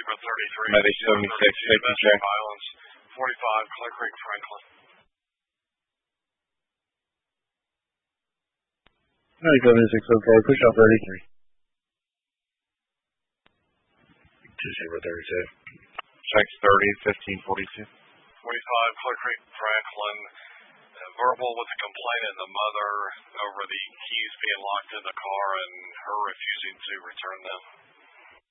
Zebra 33. Medic 76, safety check. Violence, 45, Clay Creek, Franklin. Medic 7604, push up 33. 2032. Checks 30, 1542. 45, Clay Creek, Franklin. Verbal with the complainant and the mother over the keys being locked in the car and her refusing to return them.